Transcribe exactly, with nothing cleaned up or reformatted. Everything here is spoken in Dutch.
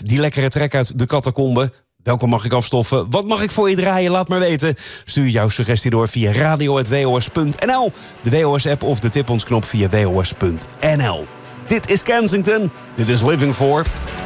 die lekkere track uit de catacombe? Welke mag ik afstoffen? Wat mag ik voor je draaien? Laat maar weten. Stuur jouw suggestie door via radio punt w o s punt n l, de W O S-app of de tip ons knop via w o s punt n l. Dit is Kensington. Dit is Living For.